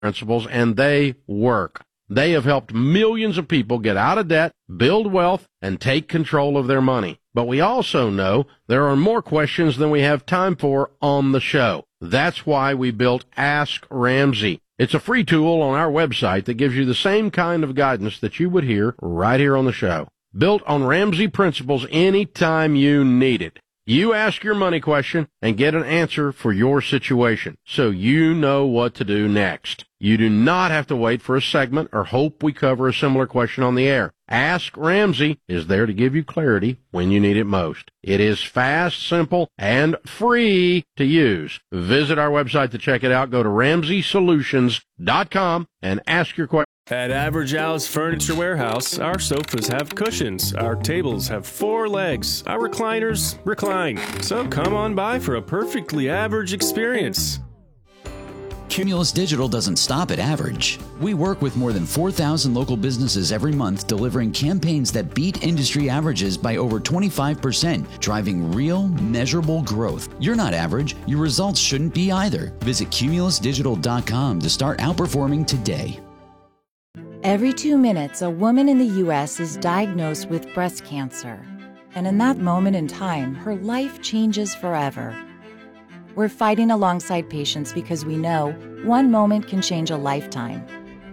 principles, and they work. They have helped millions of people get out of debt, build wealth, and take control of their money. But we also know there are more questions than we have time for on the show. That's why we built Ask Ramsey. It's a free tool on our website that gives you the same kind of guidance that you would hear right here on the show. Built on Ramsey principles anytime you need it. You ask your money question and get an answer for your situation, so you know what to do next. You do not have to wait for a segment or hope we cover a similar question on the air. Ask Ramsey is there to give you clarity when you need it most. It is fast, simple, and free to use. Visit our website to check it out. Go to RamseySolutions.com and ask your question. At Average Al's Furniture Warehouse, our sofas have cushions, our tables have 4 legs, our recliners recline. So come on by for a perfectly average experience. Cumulus Digital doesn't stop at average. We work with more than 4,000 local businesses every month, delivering campaigns that beat industry averages by over 25%, driving real, measurable growth. You're not average. Your results shouldn't be either. Visit CumulusDigital.com to start outperforming today. Every 2 minutes, a woman in the U.S. is diagnosed with breast cancer. And in that moment in time, her life changes forever. We're fighting alongside patients because we know one moment can change a lifetime.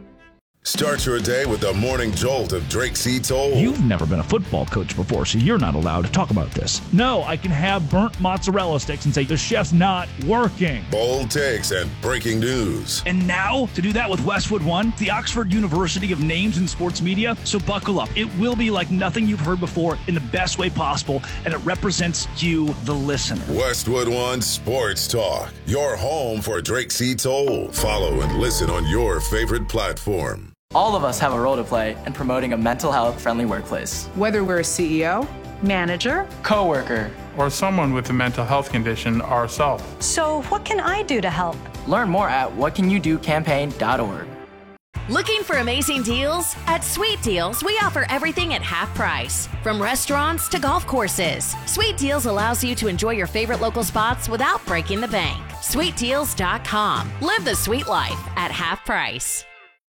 Start your day with the morning jolt of Drake C. Toll. You've never been a football coach before, so you're not allowed to talk about this. No, I can have burnt mozzarella sticks and say the chef's not working. Bold takes and breaking news. And now, to do that with Westwood One, the Oxford University of names in sports media. So buckle up. It will be like nothing you've heard before in the best way possible, and it represents you, the listener. Westwood One Sports Talk, your home for Drake C. Toll. Follow and listen on your favorite platform. All of us have a role to play in promoting a mental health friendly workplace. Whether we're a CEO, manager, coworker, or someone with a mental health condition ourselves. So what can I do to help? Learn more at whatcanyoudocampaign.org. Looking for amazing deals? At Sweet Deals, we offer everything at half price. From restaurants to golf courses, Sweet Deals allows you to enjoy your favorite local spots without breaking the bank. SweetDeals.com. Live the sweet life at half price.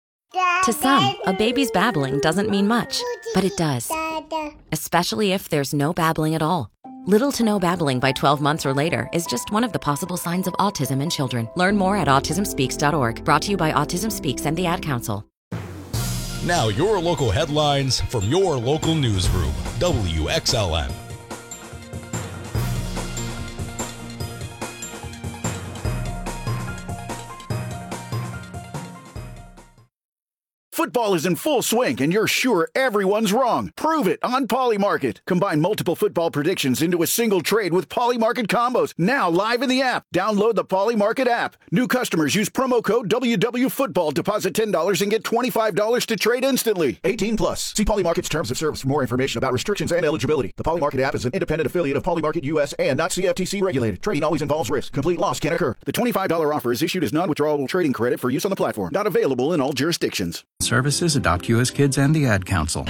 To some, a baby's babbling doesn't mean much, but it does. Especially if there's no babbling at all. Little to no babbling by 12 months or later is just one of the possible signs of autism in children. Learn more at autismspeaks.org. Brought to you by Autism Speaks and the Ad Council. Now your local headlines from your local newsroom. WXLN. Football is in full swing, and you're sure everyone's wrong. Prove it on Polymarket. Combine multiple football predictions into a single trade with Polymarket combos. Now live in the app. Download the Polymarket app. New customers use promo code WWFootball. Deposit $10 and get $25 to trade instantly. 18 plus. See Polymarket's terms of service for more information about restrictions and eligibility. The Polymarket app is an independent affiliate of Polymarket US and not CFTC regulated. Trading always involves risk. Complete loss can occur. The $25 offer is issued as non-withdrawable trading credit for use on the platform. Not available in all jurisdictions. Services, Adopt US Kids, and the Ad Council.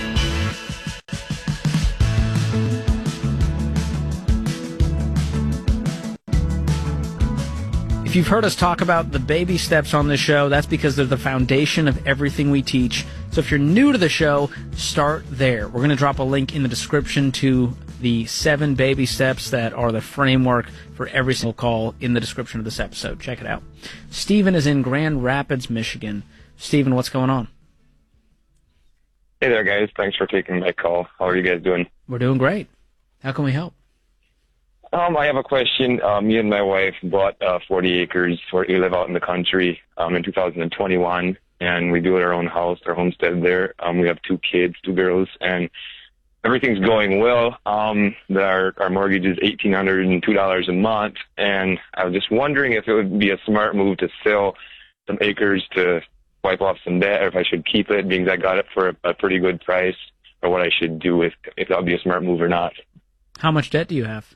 If you've heard us talk about the baby steps on this show, that's because they're the foundation of everything we teach. So if you're new to the show, start there. We're going to drop a link in the description to the 7 baby steps that are the framework for every single call in the description of this episode. Check it out. Stephen is in Grand Rapids, Michigan. Stephen, what's going on? Hey there, guys. Thanks for taking my call. How are you guys doing? We're doing great. How can we help? I have a question. Me and my wife bought 40 acres. We live out in the country in 2021, and we built our own house, our homestead there. We have 2 kids, 2 girls, and everything's going well. Our mortgage is $1,802 a month, and I was just wondering if it would be a smart move to sell some acres to wipe off some debt, or if I should keep it, being I got it for a pretty good price, or what I should do with if that would be a smart move or not. How much debt do you have?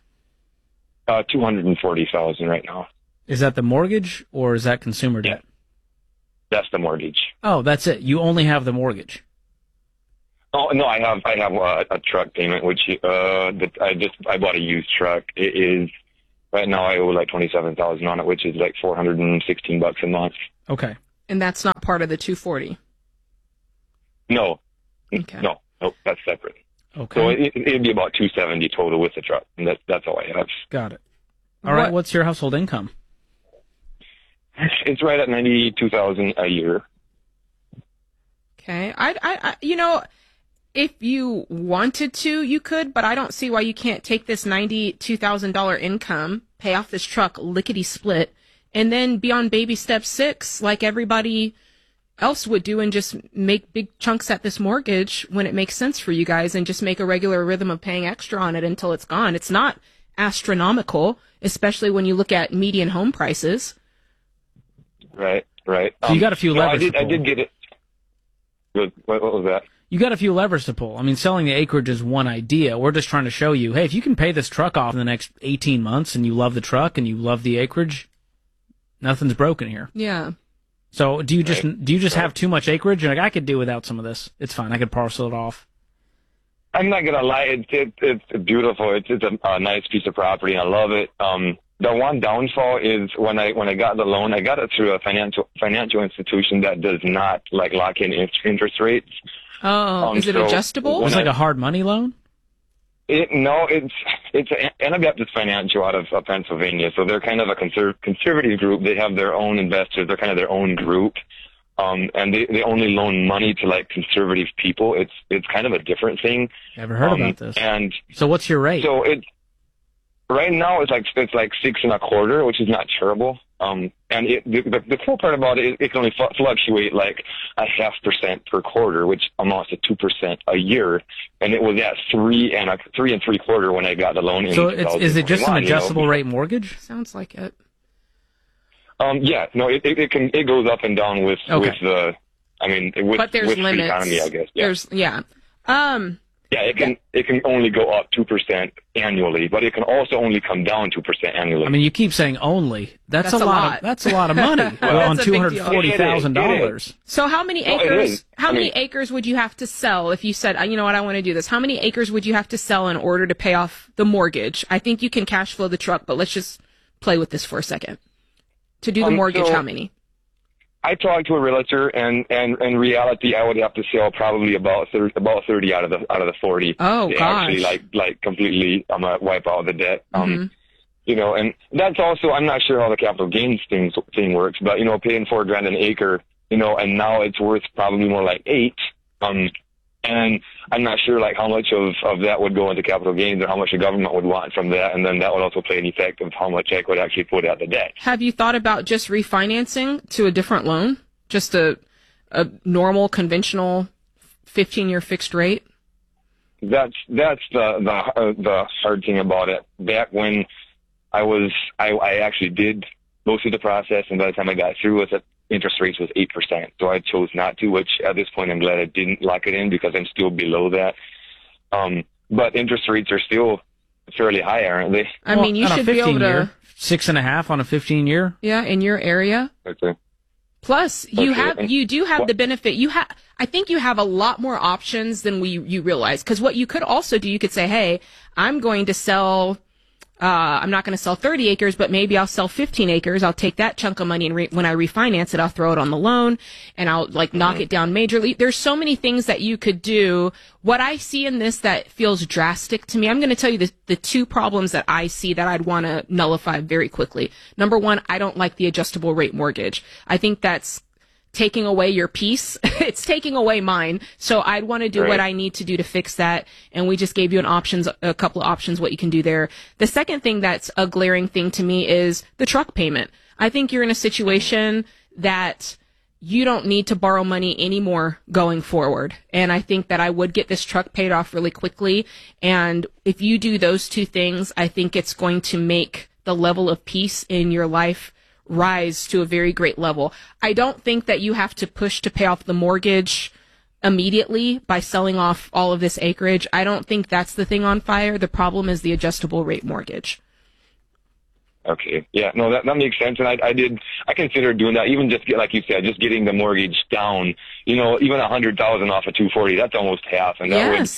$240,000 right now. Is that the mortgage, or is that consumer debt? That's the mortgage. Oh, that's it. You only have the mortgage. Oh no, I have a truck payment, which I bought a used truck. It is right now I owe like $27,000 on it, which is like $416 a month. Okay. And that's not part of the 240? No. Okay. No, that's separate. Okay. So it'd be about 270 total with the truck, and that's all I have. Got it. All right. What's your household income? It's right at $92,000 a year. Okay. I if you wanted to, you could, but I don't see why you can't take this $92,000 income, pay off this truck lickety split, and then be on baby step 6 like everybody else would do, and just make big chunks at this mortgage when it makes sense for you guys, and just make a regular rhythm of paying extra on it until it's gone. It's not astronomical, especially when you look at median home prices. Right. So you got a few levers to pull. I did get it. What was that? You got a few levers to pull. I mean, selling the acreage is one idea. We're just trying to show you, hey, if you can pay this truck off in the next 18 months and you love the truck and you love the acreage, nothing's broken here. Yeah. So do you just have too much acreage? Like, I could do without some of this. It's fine. I could parcel it off. I'm not gonna lie. It's beautiful. It's a nice piece of property, and I love it. The one downfall is when I got the loan, I got it through a financial institution that does not lock in interest rates. Oh, is it adjustable? It's like a hard money loan? It's Anabaptist Financial out of Pennsylvania. So they're kind of a conservative group. They have their own investors. They're kind of their own group. And they only loan money to conservative people. It's kind of a different thing. Never heard about this. And so what's your rate? So right now it's like 6.25%, which is not terrible. And the cool part about it is it can only fluctuate like 0.5% per quarter, which amounts to 2% a year. And it was at 3.75% when I got the loan. So is it just an adjustable rate mortgage? Sounds like it. Yeah, no, it goes up and down with the, but there's with limits. The economy, I guess. Yeah. It can only go up 2% annually, but it can also only come down 2% annually. I mean, you keep saying only. That's a lot. That's a lot of money on $240,000. So how many acres? Many acres would you have to sell if you said, you know what, I want to do this? How many acres would you have to sell in order to pay off the mortgage? I think you can cash flow the truck, but let's just play with this for a second. To do the mortgage, how many? I talked to a realtor, and in reality, I would have to sell probably about 30 out of the 40. Oh, to gosh! Actually, completely, wipe out the debt. And that's also, I'm not sure how the capital gains thing works, but paying $4,000 an acre, and now it's worth probably more like $8,000. And I'm not sure how much of that would go into capital gains or how much the government would want from that, and then that would also play an effect of how much I could actually put out the debt. Have you thought about just refinancing to a different loan? Just a normal, conventional 15-year fixed rate? That's the hard thing about it. Back when I actually did most of the process, and by the time I got through with it, interest rates was 8%. So I chose not to, which at this point I'm glad I didn't lock it in because I'm still below that. But interest rates are still fairly high, aren't they? I mean, you should be able to 6.5 on a 15-year. Yeah, in your area. Okay. Plus, you do have the benefit. I think you have a lot more options than you realize. Because what you could also do, you could say, hey, I'm going to sell. I'm not going to sell 30 acres, but maybe I'll sell 15 acres. I'll take that chunk of money, and when I refinance it, I'll throw it on the loan, and I'll knock it down majorly. There's so many things that you could do. What I see in this that feels drastic to me, I'm going to tell you the two problems that I see that I'd want to nullify very quickly. Number one, I don't like the adjustable rate mortgage. I think that's taking away your peace. It's taking away mine. So I'd want to do what I need to do to fix that. And we just gave you a couple of options what you can do there. The second thing that's a glaring thing to me is the truck payment. I think you're in a situation that you don't need to borrow money anymore going forward. And I think that I would get this truck paid off really quickly. And if you do those two things, I think it's going to make the level of peace in your life rise to a very great level. I don't think that you have to push to pay off the mortgage immediately by selling off all of this acreage. I don't think that's the thing on fire. The problem is the adjustable rate mortgage. Okay. Yeah, no, that makes sense. And I considered doing that, even just like you said, just getting the mortgage down, even 100,000 off of 240, that's almost half. And that would,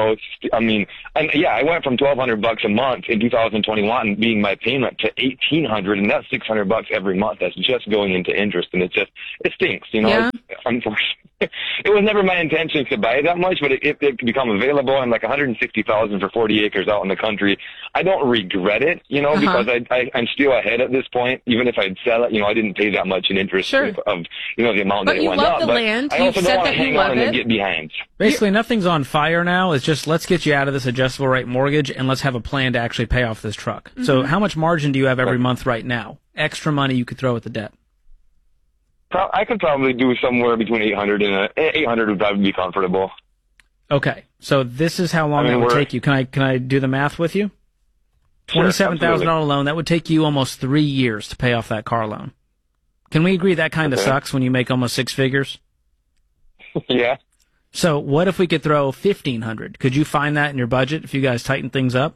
I went from $1,200 a month in 2021 being my payment to $1,800, and that's $600 every month. That's just going into interest. And it stinks, unfortunately. It was never my intention to buy that much, but it could become available, and like $160,000 for 40 acres out in the country. I don't regret it, because I'm still ahead at this point. Even if I'd sell it, I didn't pay that much in interest of the amount that it went up. But you love the land. I also don't want to hang on and get behind. Basically, nothing's on fire now. It's just, let's get you out of this adjustable rate mortgage, and let's have a plan to actually pay off this truck. Mm-hmm. So how much margin do you have every month right now? Extra money you could throw at the debt? I could probably do somewhere between 800 and 800 would probably be comfortable. Okay, so this is how long it would take you. Can I do the math with you? $27,000 loan, that would take you almost 3 years to pay off that car loan. Can we agree that kind of sucks when you make almost six figures? Yeah. So what if we could throw $1,500? Could you find that in your budget if you guys tighten things up?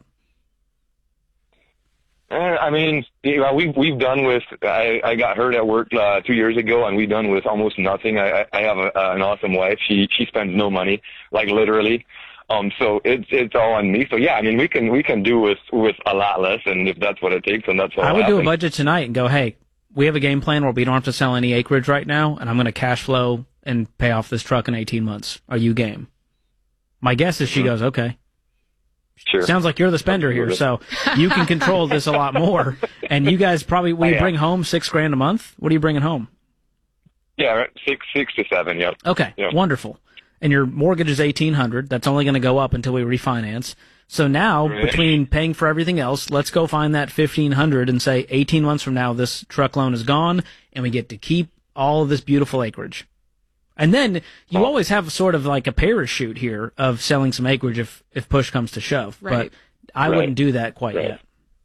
We've done with. I got hurt at work 2 years ago, and we've done with almost nothing. I have an awesome wife. She spends no money, like literally. So it's all on me. So yeah, we can do with a lot less, and if that's what it takes, then that's what I would do a budget tonight and go, hey, we have a game plan where we don't have to sell any acreage right now, and I'm going to cash flow and pay off this truck in 18 months. Are you game? My guess is she goes, okay. Sure. Sounds like you're the spender here, so you can control this a lot more. And you guys probably, will you bring home $6,000 a month? What are you bringing home? Yeah, six to seven. Yep. Okay, wonderful. And your mortgage is $1,800. That's only going to go up until we refinance. So now, between paying for everything else, let's go find that $1,500 and say 18 months from now, this truck loan is gone, and we get to keep all of this beautiful acreage. And then you always have sort of like a parachute here of selling some acreage if push comes to shove. Right. But I wouldn't do that quite yet.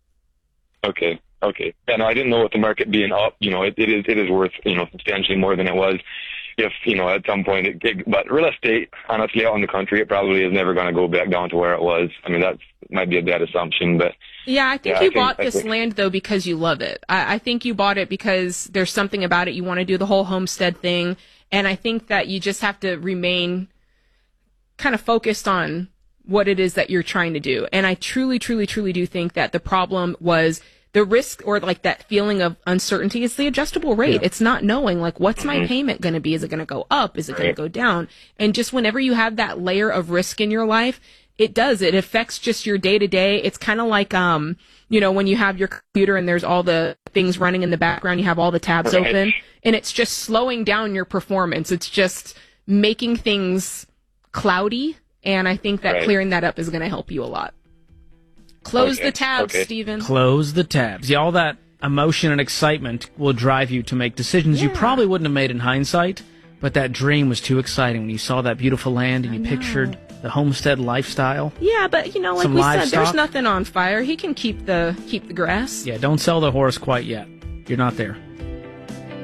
Okay. Yeah, no, I didn't know with the market being up, it is worth, substantially more than it was if, at some point but real estate, honestly, out in the country, it probably is never going to go back down to where it was. That might be a bad assumption, but. Yeah, I think you bought this land, though, because you love it. I think you bought it because there's something about it. You want to do the whole homestead thing. And I think that you just have to remain kind of focused on what it is that you're trying to do. And I truly, truly, truly do think that the problem was the risk, or like that feeling of uncertainty, is the adjustable rate. Yeah. It's not knowing, like, what's my payment going to be? Is it going to go up? Is it going to go down? And just whenever you have that layer of risk in your life, it affects just your day to day. It's kind of like, when you have your computer and there's all the things running in the background, you have all the tabs open, and it's just slowing down your performance. It's just making things cloudy. And I think that clearing that up is going to help you a lot. Close the tabs, Stephen. Close the tabs. Yeah, all that emotion and excitement will drive you to make decisions you probably wouldn't have made in hindsight, but that dream was too exciting when you saw that beautiful land and you pictured the homestead lifestyle. Yeah, but like we said, there's nothing on fire. He can keep the grass. Yeah, don't sell the horse quite yet. You're not there.